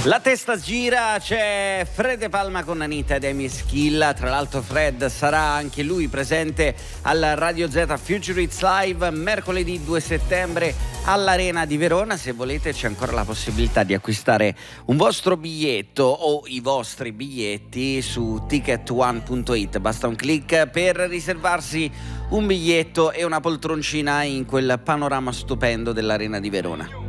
La testa gira, c'è Fred De Palma con Anita ed Amy Schilla. Tra l'altro Fred sarà anche lui presente al Radio Z Future Hits Live mercoledì 2 settembre all'Arena di Verona. Se volete c'è ancora la possibilità di acquistare un vostro biglietto o i vostri biglietti su ticketone.it. Basta un click per riservarsi un biglietto e una poltroncina in quel panorama stupendo dell'Arena di Verona.